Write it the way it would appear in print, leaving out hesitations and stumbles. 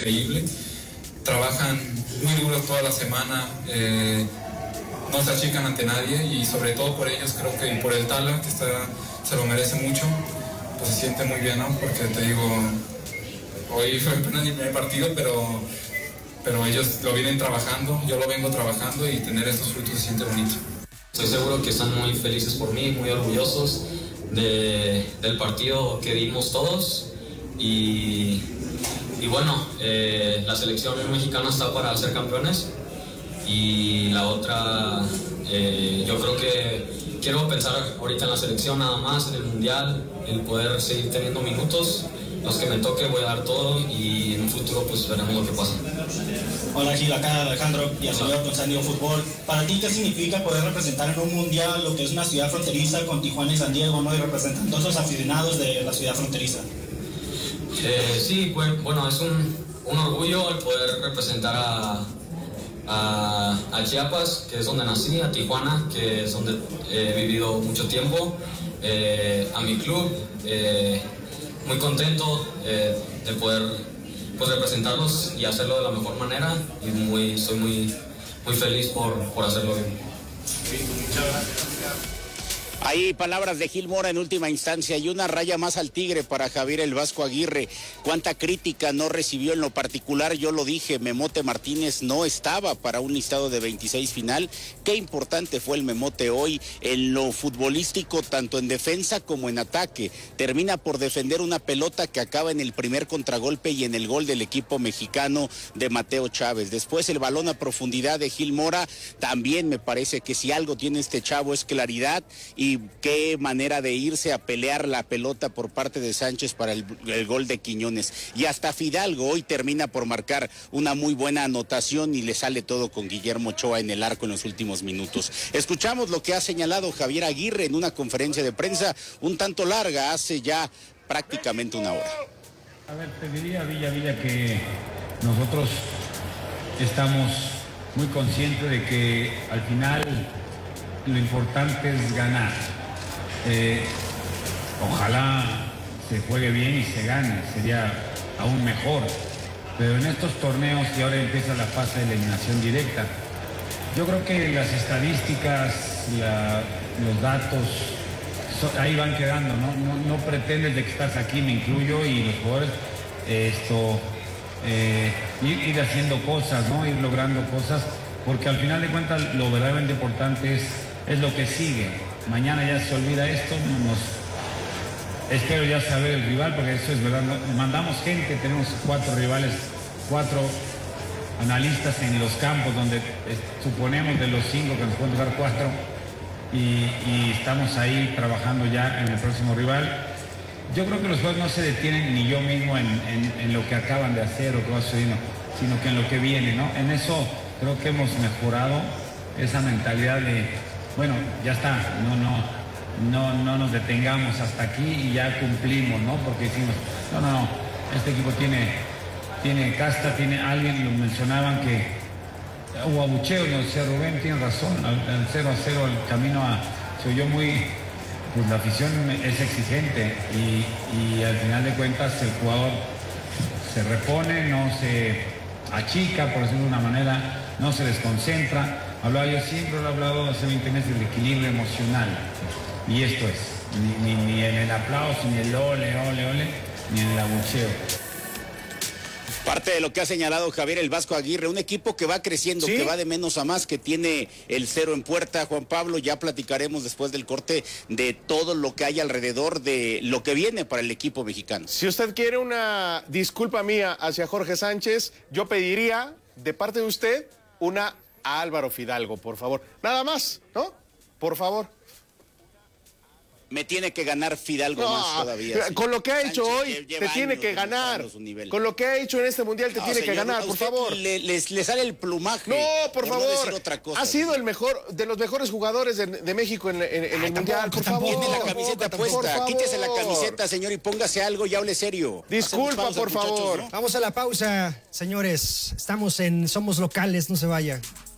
increíble. Trabajan muy duro toda la semana, no se achican ante nadie y sobre todo por ellos creo que y por el Tala, que se lo merece mucho, pues se siente muy bien, ¿no? Porque te digo, hoy fue apenas mi primer partido, pero ellos lo vienen trabajando, yo lo vengo trabajando y tener estos frutos se siente bonito. Estoy seguro que están muy felices por mí, muy orgullosos del partido que dimos todos y bueno, la selección mexicana está para ser campeones y la otra, yo creo que quiero pensar ahorita en la selección nada más, en el mundial, el poder seguir teniendo minutos, los que me toque voy a dar todo y en un futuro pues veremos lo que pasa. Hola Gil, acá Alejandro y Acevedo con San Diego Fútbol. ¿Para ti qué significa poder representar en un mundial lo que es una ciudad fronteriza con Tijuana y San Diego, ¿no? Y representando a esos aficionados de la ciudad fronteriza? Sí, pues, bueno, es un orgullo el poder representar a Chiapas, que es donde nací, a Tijuana, que es donde he vivido mucho tiempo, a mi club, muy contento de poder pues, representarlos y hacerlo de la mejor manera y soy muy feliz por hacerlo bien. Ahí palabras de Gil Mora en última instancia y una raya más al tigre para Javier el Vasco Aguirre. Cuánta crítica no recibió en lo particular, yo lo dije, Memote Martínez no estaba para un listado de 26 final. Qué importante fue el Memote hoy en lo futbolístico, tanto en defensa como en ataque. Termina por defender una pelota que acaba en el primer contragolpe y en el gol del equipo mexicano de Mateo Chávez. Después el balón a profundidad de Gil Mora, también me parece que si algo tiene este chavo es claridad y qué manera de irse a pelear la pelota por parte de Sánchez para el gol de Quiñones. Y hasta Fidalgo hoy termina por marcar una muy buena anotación y le sale todo con Guillermo Ochoa en el arco en los últimos minutos. Escuchamos lo que ha señalado Javier Aguirre en una conferencia de prensa un tanto larga, hace ya prácticamente una hora. A ver, te diría, Villa, que nosotros estamos muy conscientes de que al final lo importante es ganar. Ojalá se juegue bien y se gane, sería aún mejor. Pero en estos torneos, y ahora empieza la fase de eliminación directa, yo creo que las estadísticas, los datos, ahí van quedando, ¿no? No pretendes de que estás aquí, me incluyo, y los jugadores, ir haciendo cosas, ¿no? Ir logrando cosas, porque al final de cuentas lo verdaderamente importante es lo que sigue. Mañana ya se olvida esto, espero ya saber el rival, porque eso es verdad. Mandamos gente, tenemos 4 rivales, 4 analistas en los campos, donde suponemos de los 5 que nos pueden tocar 4, y estamos ahí trabajando ya en el próximo rival. Yo creo que los juegos no se detienen, ni yo mismo, en lo que acaban de hacer o que va sucediendo, sino que en lo que viene, ¿no? En eso creo que hemos mejorado esa mentalidad de bueno, ya está, no nos detengamos hasta aquí y ya cumplimos, ¿no? Porque decimos, no, este equipo tiene casta, tiene alguien, lo mencionaban que hubo abucheo, y no sé, Rubén tiene razón, al 0-0 el camino se oyó muy, pues la afición es exigente y al final de cuentas el jugador se repone, no se achica, por decirlo de una manera, no se desconcentra. Yo siempre he hablado hace 20 meses del equilibrio emocional, y esto es, ni en el aplauso, ni el ole, ni en el abucheo. Parte de lo que ha señalado Javier el Vasco Aguirre, un equipo que va creciendo, ¿sí? Que va de menos a más, que tiene el 0 en puerta. Juan Pablo, ya platicaremos después del corte de todo lo que hay alrededor de lo que viene para el equipo mexicano. Si usted quiere una disculpa mía hacia Jorge Sánchez, yo pediría de parte de usted una a Álvaro Fidalgo, por favor. Nada más, ¿no? Por favor. Me tiene que ganar Fidalgo más todavía. Con lo que ha hecho hoy, te tiene que ganar. Con lo que ha hecho en este mundial, te tiene que ganar, por favor. Le sale el plumaje. No, por favor. No decir otra cosa, ha sido el mejor, de los mejores jugadores de México en el mundial, por favor. Tiene la camiseta puesta. Quítese la camiseta, señor, y póngase algo y hable serio. Disculpa, por favor. ¿No? Vamos a la pausa, señores. Estamos en Somos Locales, no se vaya.